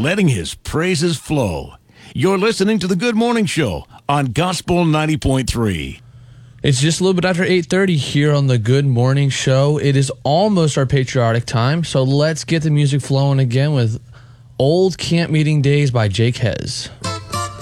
letting his praises flow. You're listening to the Good Morning Show on Gospel 90.3. It's just a little bit after 8:30 here on the Good Morning Show. It is almost our patriotic time, so let's get the music flowing again with Old Camp Meeting Days by Jake Hez.